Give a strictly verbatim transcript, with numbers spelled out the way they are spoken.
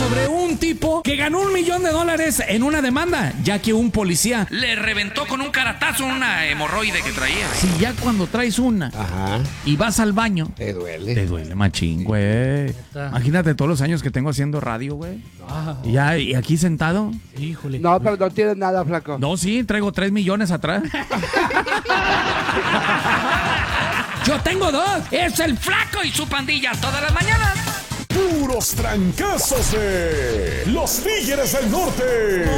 sobre un tipo que ganó un millón de dólares en una demanda, ya que un policía le reventó con un caratazo una hemorroide que traía. Si ya cuando traes una Ajá. y vas al baño, Te duele. te duele machín, güey. Imagínate todos los años que tengo haciendo radio, güey. Y ya, y aquí sentado. Híjole. No, pero no tienes nada, flaco. No, sí, traigo tres millones atrás. Yo tengo dos. Es el Flaco y su pandilla todas las mañanas. Puros trancazos de Los Tigres del Norte.